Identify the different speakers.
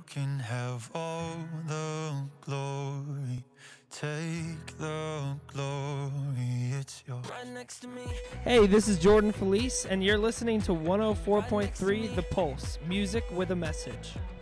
Speaker 1: can have all the glory. Take the glory, it's yours.
Speaker 2: Right next to me.
Speaker 3: Hey, this is Jordan Felice, and you're listening to 104.3 The Pulse, music with a message.